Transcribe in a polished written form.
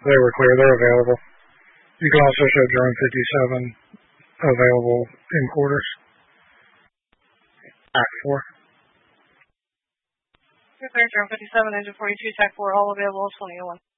They were clear. They're available. You can also show drone 57 available in quarters. Act 4. You're clear, drone 57, engine 42, TAC 4, all available, 2001.